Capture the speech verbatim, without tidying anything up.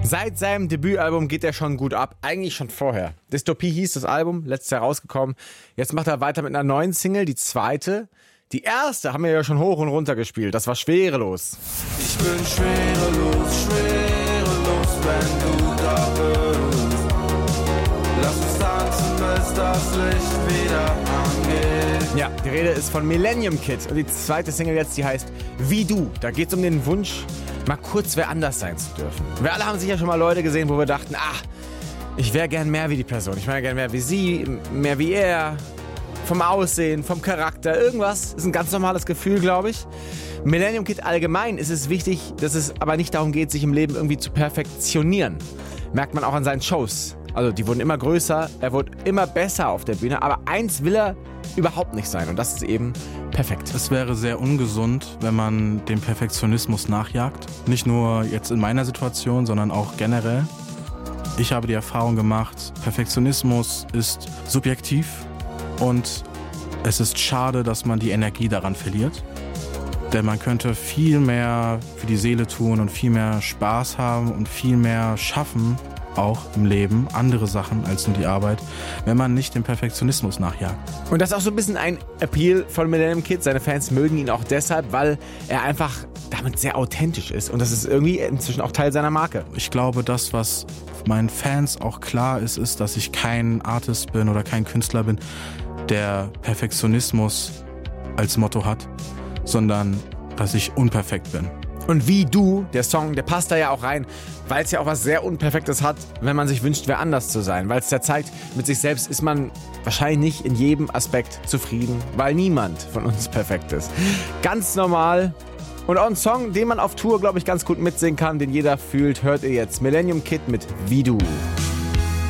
Seit seinem Debütalbum geht er schon gut ab, eigentlich schon vorher. Dystopie hieß das Album, letztes Jahr rausgekommen. Jetzt macht er weiter mit einer neuen Single, die zweite. Die erste haben wir ja schon hoch und runter gespielt, das war Schwerelos. Ich bin schwerelos, schwerelos, wenn du da bist. Lass uns tanzen, bis das Licht wieder angeht. Ja, die Rede ist von Millennium Kid und die zweite Single jetzt, die heißt Wie du. Da geht es um den Wunsch, mal kurz wer anders sein zu dürfen. Wir alle haben sicher schon mal Leute gesehen, wo wir dachten, ach, ich wäre gern mehr wie die Person. Ich wäre gern mehr wie sie, mehr wie er. Vom Aussehen, vom Charakter, irgendwas. Ist ein ganz normales Gefühl, glaube ich. Millennium Kid allgemein ist es wichtig, dass es aber nicht darum geht, sich im Leben irgendwie zu perfektionieren. Merkt man auch an seinen Shows. Also die wurden immer größer, er wurde immer besser auf der Bühne, aber eins will er überhaupt nicht sein und das ist eben perfekt. Es wäre sehr ungesund, wenn man dem Perfektionismus nachjagt. Nicht nur jetzt in meiner Situation, sondern auch generell. Ich habe die Erfahrung gemacht, Perfektionismus ist subjektiv und es ist schade, dass man die Energie daran verliert. Denn man könnte viel mehr für die Seele tun und viel mehr Spaß haben und viel mehr schaffen, auch im Leben, andere Sachen als nur die Arbeit, wenn man nicht dem Perfektionismus nachjagt. Und das ist auch so ein bisschen ein Appeal von Millennium Kid. Seine Fans mögen ihn auch deshalb, weil er einfach damit sehr authentisch ist. Und das ist irgendwie inzwischen auch Teil seiner Marke. Ich glaube, das, was meinen Fans auch klar ist, ist, dass ich kein Artist bin oder kein Künstler bin, der Perfektionismus als Motto hat, sondern dass ich unperfekt bin. Und Wie du, der Song, der passt da ja auch rein, weil es ja auch was sehr Unperfektes hat, wenn man sich wünscht, wer anders zu sein. Weil es da zeigt, mit sich selbst ist man wahrscheinlich nicht in jedem Aspekt zufrieden, weil niemand von uns perfekt ist. Ganz normal. Und auch ein Song, den man auf Tour, glaube ich, ganz gut mitsingen kann, den jeder fühlt, hört ihr jetzt. Millennium Kid mit Wie du.